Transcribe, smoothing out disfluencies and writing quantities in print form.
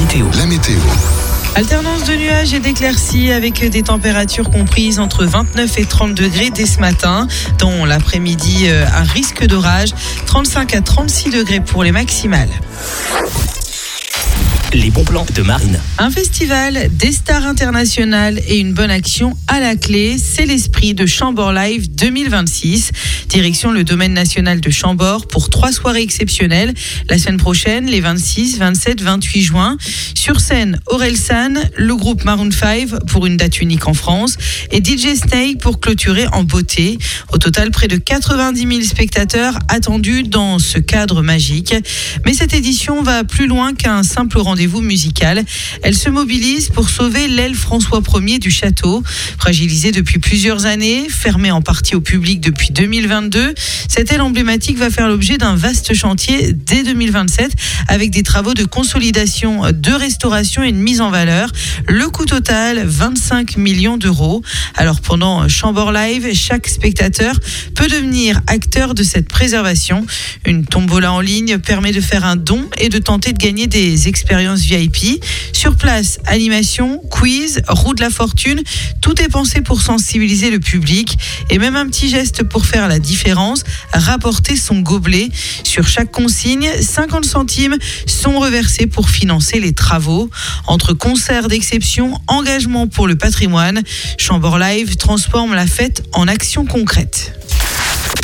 La météo. Alternance de nuages et d'éclaircies avec des températures comprises entre 29 et 30 degrés dès ce matin. Dans l'après-midi, un risque d'orage, 35 à 36 degrés pour les maximales. Les bons plans de Marine. Un festival, des stars internationales et une bonne action à la clé, c'est l'esprit de Chambord Live 2026. Direction le domaine national de Chambord pour 3 soirées exceptionnelles. La semaine prochaine, les 26, 27, 28 juin. Sur scène, Orelsan, le groupe Maroon 5 pour une date unique en France et DJ Snake pour clôturer en beauté. Au total, près de 90 000 spectateurs attendus dans ce cadre magique. Mais cette édition va plus loin qu'un simple rendez-vous musical. Elle se mobilise pour sauver l'aile François Ier du château. Fragilisée depuis plusieurs années, fermée en partie au public depuis 2022, cette aile emblématique va faire l'objet d'un vaste chantier dès 2027 avec des travaux de consolidation, de restauration et de mise en valeur. Le coût total, 25 millions d'euros. Alors pendant Chambord Live, chaque spectateur peut devenir acteur de cette préservation. Une tombola en ligne permet de faire un don et de tenter de gagner des expériences VIP. Sur place, animation, quiz, roue de la fortune, tout est pensé pour sensibiliser le public et même un petit geste pour faire la différence, rapporter son gobelet. Sur chaque consigne, 50 centimes sont reversés pour financer les travaux. Entre concerts d'exception, engagement pour le patrimoine, Chambord Live transforme la fête en action concrète.